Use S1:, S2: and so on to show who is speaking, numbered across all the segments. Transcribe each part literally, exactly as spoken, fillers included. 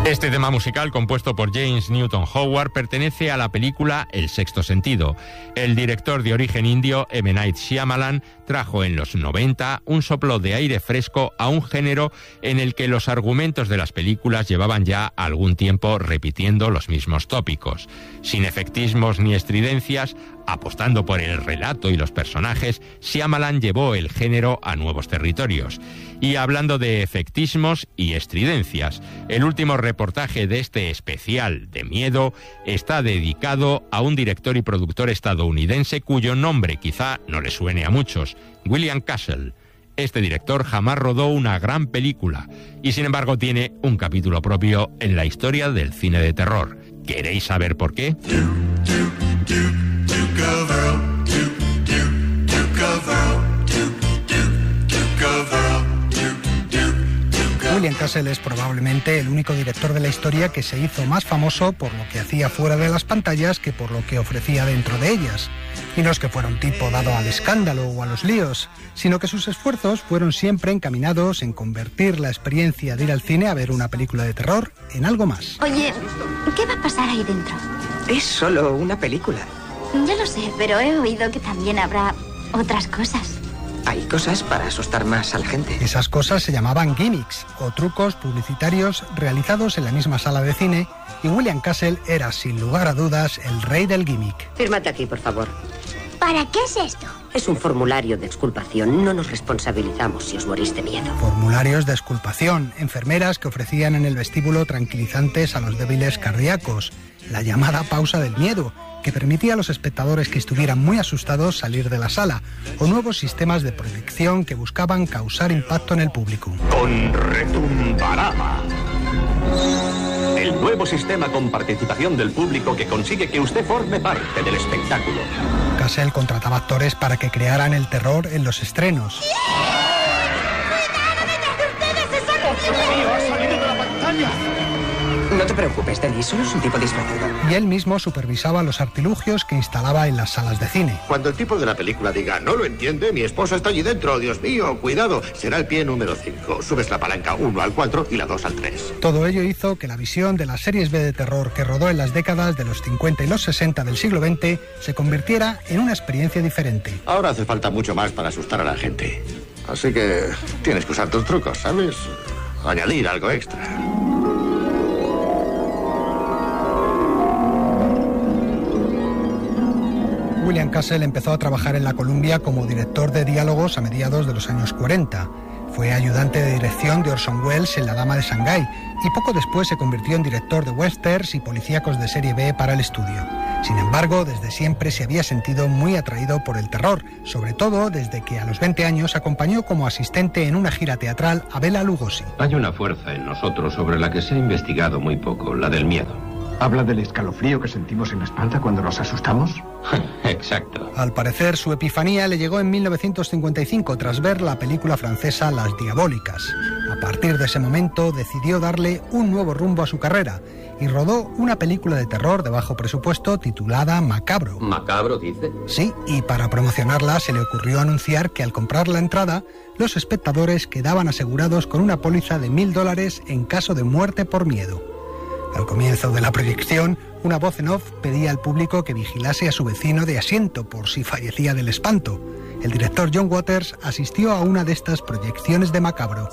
S1: Este tema musical, compuesto por James Newton Howard, pertenece a la película El sexto sentido. El director de origen indio, M. Night Shyamalan, trajo en los noventa un soplo de aire fresco a un género en el que los argumentos de las películas llevaban ya algún tiempo repitiendo los mismos tópicos. Sin efectismos ni estridencias, apostando por el relato y los personajes, Shyamalan llevó el género a nuevos territorios. Y hablando de efectismos y estridencias, el último reportaje de este especial de miedo está dedicado a un director y productor estadounidense cuyo nombre quizá no le suene a muchos, William Castle. Este director jamás rodó una gran película y sin embargo tiene un capítulo propio en la historia del cine de terror. ¿Queréis saber por qué?
S2: William Castle es probablemente el único director de la historia que se hizo más famoso por lo que hacía fuera de las pantallas que por lo que ofrecía dentro de ellas. Y no es que fuera un tipo dado al escándalo o a los líos, sino que sus esfuerzos fueron siempre encaminados en convertir la experiencia de ir al cine a ver una película de terror en algo más.
S3: Oye, ¿qué va a pasar ahí dentro?
S4: Es solo una película.
S3: Ya lo sé, pero he oído que también habrá otras cosas.
S4: Hay cosas para asustar más a la gente.
S2: Esas cosas se llamaban gimmicks o trucos publicitarios realizados en la misma sala de cine y William Castle era, sin lugar a dudas, el rey del gimmick.
S5: Fírmate aquí, por favor.
S3: ¿Para qué es esto?
S5: Es un formulario de exculpación. No nos responsabilizamos si os morís de miedo.
S2: Formularios de exculpación. Enfermeras que ofrecían en el vestíbulo tranquilizantes a los débiles cardíacos. La llamada pausa del miedo, que permitía a los espectadores que estuvieran muy asustados salir de la sala, o nuevos sistemas de proyección que buscaban causar impacto en el público.
S6: Con Retumbarama, el nuevo sistema con participación del público que consigue que usted forme parte del espectáculo.
S2: Castle contrataba actores para que crearan el terror en los estrenos.
S4: No te preocupes, Dennis, solo es un tipo disfrazado.
S2: Y él mismo supervisaba los artilugios que instalaba en las salas de cine.
S7: Cuando el tipo de la película diga, no lo entiende, mi esposa está allí dentro, Dios mío, cuidado, será el pie número cinco. Subes la palanca uno al cuatro y la dos al tres.
S2: Todo ello hizo que la visión de las series B de terror que rodó en las décadas de los cincuenta y los sesenta del siglo veinte se convirtiera en una experiencia diferente.
S7: Ahora hace falta mucho más para asustar a la gente. Así que tienes que usar tus trucos, ¿sabes? Añadir algo extra.
S2: William Castle empezó a trabajar en la Columbia como director de diálogos a mediados de los años cuarenta. Fue ayudante de dirección de Orson Welles en La Dama de Shanghái y poco después se convirtió en director de westerns y policíacos de serie B para el estudio. Sin embargo, desde siempre se había sentido muy atraído por el terror, sobre todo desde que a los veinte años acompañó como asistente en una gira teatral a Bela Lugosi.
S8: Hay una fuerza en nosotros sobre la que se ha investigado muy poco, la del miedo.
S9: ¿Habla del escalofrío que sentimos en la espalda cuando nos asustamos?
S8: Exacto.
S2: Al parecer, su epifanía le llegó en mil novecientos cincuenta y cinco tras ver la película francesa Las Diabólicas. A partir de ese momento decidió darle un nuevo rumbo a su carrera y rodó una película de terror de bajo presupuesto titulada Macabro.
S8: ¿Macabro, dice?
S2: Sí, y para promocionarla se le ocurrió anunciar que al comprar la entrada, los espectadores quedaban asegurados con una póliza de mil dólares en caso de muerte por miedo. Al comienzo de la proyección, una voz en off pedía al público que vigilase a su vecino de asiento por si fallecía del espanto. El director John Waters asistió a una de estas proyecciones de Macabro.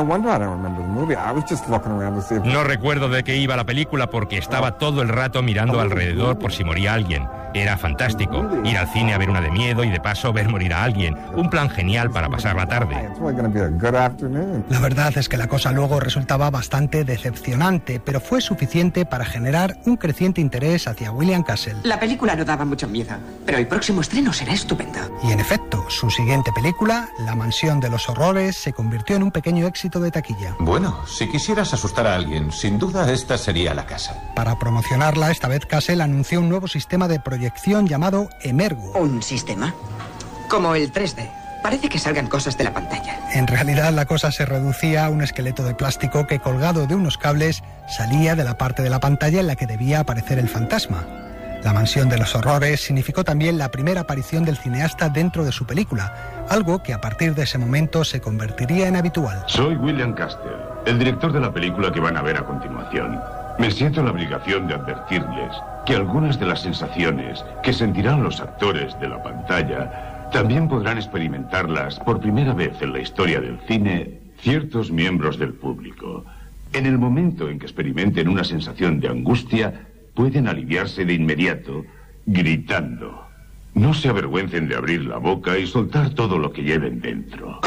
S1: No recuerdo de qué iba la película porque estaba todo el rato mirando alrededor por si moría alguien. Era fantástico, ir al cine a ver una de miedo y de paso ver morir a alguien. Un plan genial para pasar la tarde.
S2: La verdad es que la cosa luego resultaba bastante decepcionante, pero fue suficiente para generar un creciente interés hacia William Castle.
S4: La película no daba mucho miedo, pero el próximo estreno será estupendo.
S2: Y en efecto, su siguiente película, La Mansión de los Horrores, se convirtió en un pequeño éxito de taquilla.
S10: Bueno, si quisieras asustar a alguien, sin duda esta sería la casa.
S2: Para promocionarla, esta vez Castle anunció un nuevo sistema de proyección llamado Emergo.
S4: ¿Un sistema? Como el tres D. Parece que salgan cosas de la pantalla.
S2: En realidad la cosa se reducía a un esqueleto de plástico que, colgado de unos cables, salía de la parte de la pantalla en la que debía aparecer el fantasma. La Mansión de los Horrores significó también la primera aparición del cineasta dentro de su película, algo que a partir de ese momento se convertiría en habitual.
S11: Soy William Castle. el director de la película que van a ver a continuación. Me siento en la obligación de advertirles que algunas de las sensaciones que sentirán los actores de la pantalla también podrán experimentarlas por primera vez en la historia del cine ciertos miembros del público. En el momento en que experimenten una sensación de angustia, pueden aliviarse de inmediato gritando. No se avergüencen de abrir la boca y soltar todo lo que lleven dentro.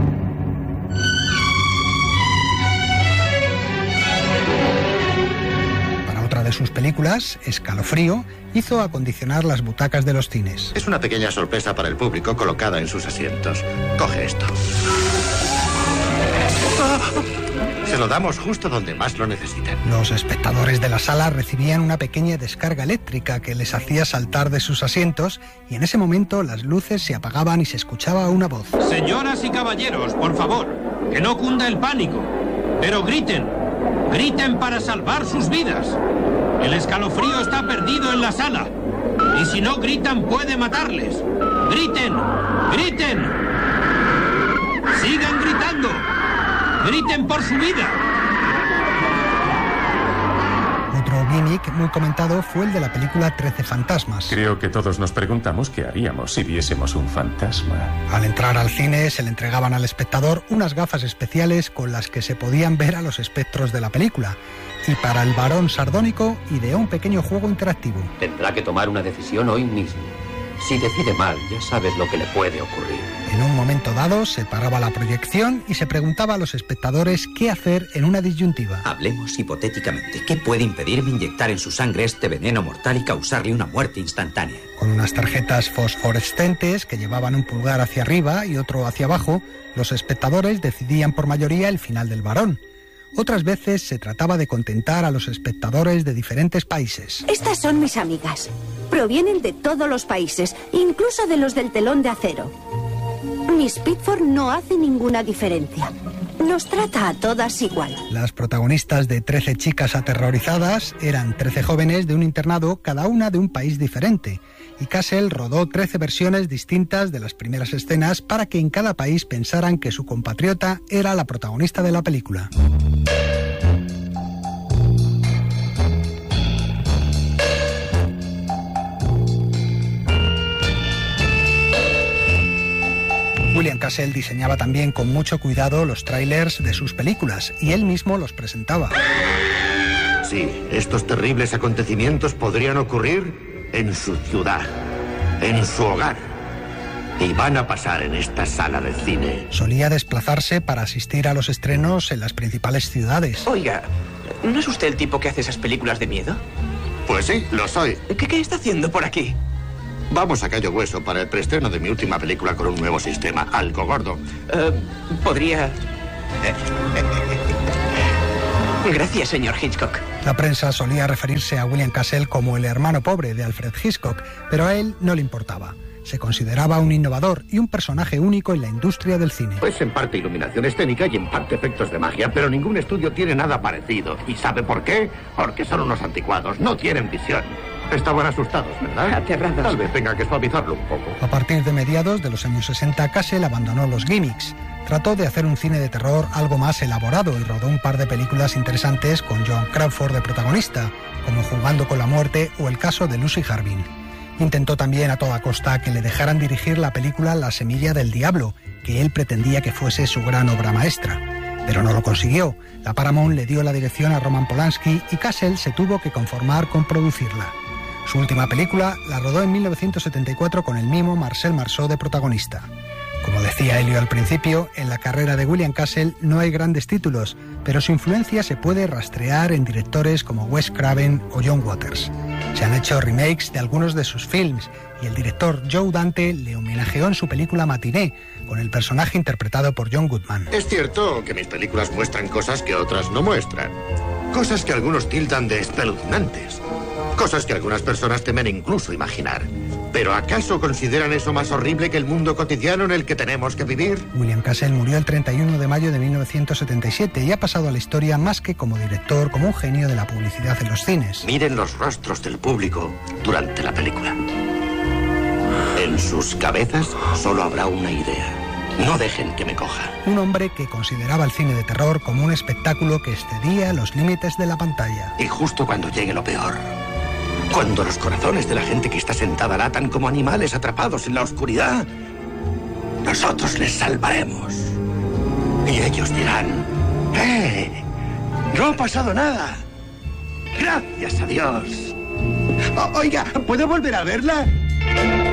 S2: Para otra de sus películas, Escalofrío, hizo acondicionar las butacas de los cines.
S7: Es una pequeña sorpresa para el público colocada en sus asientos. Coge esto. Se lo damos justo donde más lo necesitan.
S2: Los espectadores de la sala recibían una pequeña descarga eléctrica que les hacía saltar de sus asientos y en ese momento las luces se apagaban y se escuchaba una voz.
S12: Señoras y caballeros, por favor, que no cunda el pánico, pero griten, griten para salvar sus vidas. El escalofrío está perdido en la sala y si no gritan puede matarles. Griten, griten, sigan gritando. ¡Griten por su vida!
S2: Otro gimmick muy comentado fue el de la película Trece fantasmas.
S10: Creo que todos nos preguntamos qué haríamos si viésemos un fantasma.
S2: Al entrar al cine se le entregaban al espectador unas gafas especiales con las que se podían ver a los espectros de la película. Y para el varón sardónico ideó un pequeño juego interactivo.
S13: Tendrá que tomar una decisión hoy mismo. Si decide mal, ya sabes lo que le puede ocurrir.
S2: En un momento dado, se paraba la proyección y se preguntaba a los espectadores qué hacer en una disyuntiva.
S14: Hablemos hipotéticamente. ¿Qué puede impedirme inyectar en su sangre este veneno mortal y causarle una muerte instantánea?
S2: Con unas tarjetas fosforescentes que llevaban un pulgar hacia arriba y otro hacia abajo, los espectadores decidían por mayoría el final del varón. Otras veces se trataba de contentar a los espectadores de diferentes países.
S15: Estas son mis amigas. Provienen de todos los países, incluso de los del telón de acero. Miss Pitford no hace ninguna diferencia. Nos trata a todas igual.
S2: Las protagonistas de Trece chicas aterrorizadas eran trece jóvenes de un internado, cada una de un país diferente. Y Cassel rodó trece versiones distintas de las primeras escenas para que en cada país pensaran que su compatriota era la protagonista de la película. William Castle diseñaba también con mucho cuidado los tráilers de sus películas y él mismo los presentaba.
S7: Sí, estos terribles acontecimientos podrían ocurrir en su ciudad, en su hogar. Y van a pasar en esta sala de cine.
S2: Solía desplazarse para asistir a los estrenos en las principales ciudades.
S4: Oiga, ¿no es usted el tipo que hace esas películas de miedo?
S7: Pues sí, lo soy.
S4: ¿Qué, qué está haciendo por aquí?
S7: Vamos a Cayo Hueso para el preestreno de mi última película con un nuevo sistema, algo gordo.
S4: Uh, ¿Podría...? Gracias, señor Hitchcock.
S2: La prensa solía referirse a William Castle como el hermano pobre de Alfred Hitchcock, pero a él no le importaba. Se consideraba un innovador y un personaje único en la industria del cine.
S7: Pues en parte iluminación escénica y en parte efectos de magia, pero ningún estudio tiene nada parecido. ¿Y sabe por qué? Porque son unos anticuados, no tienen visión. Estaban asustados, ¿verdad?
S4: Aterrados.
S7: Tal vez tenga que suavizarlo un poco.
S2: A partir de mediados de los años sesenta, Castle abandonó los gimmicks. Trató de hacer un cine de terror algo más elaborado y rodó un par de películas interesantes con John Crawford de protagonista, como Jugando con la muerte o El caso de Lucy Harbin. Intentó también a toda costa que le dejaran dirigir la película La semilla del diablo, que él pretendía que fuese su gran obra maestra. Pero no lo consiguió. La Paramount le dio la dirección a Roman Polanski y Castle se tuvo que conformar con producirla. Su última película la rodó en mil novecientos setenta y cuatro con el mimo Marcel Marceau de protagonista. Como decía Elio al principio, en la carrera de William Castle no hay grandes títulos, pero su influencia se puede rastrear en directores como Wes Craven o John Waters. Se han hecho remakes de algunos de sus films y el director Joe Dante le homenajeó en su película Matiné, con el personaje interpretado por John Goodman.
S7: Es cierto que mis películas muestran cosas que otras no muestran. Cosas que algunos tildan de espeluznantes. Cosas que algunas personas temen incluso imaginar. ¿Pero acaso consideran eso más horrible que el mundo cotidiano en el que tenemos que vivir?
S2: William Castle murió el treinta y uno de mayo de mil novecientos setenta y siete y ha pasado a la historia más que como director, como un genio de la publicidad en los cines.
S7: Miren los rostros del público durante la película. En sus cabezas solo habrá una idea. No dejen que me coja.
S2: Un hombre que consideraba el cine de terror como un espectáculo que excedía los límites de la pantalla.
S7: Y justo cuando llegue lo peor, cuando los corazones de la gente que está sentada latan como animales atrapados en la oscuridad, nosotros les salvaremos. Y ellos dirán, ¡eh! No ha pasado nada. Gracias a Dios. O- oiga, ¿puedo volver a verla?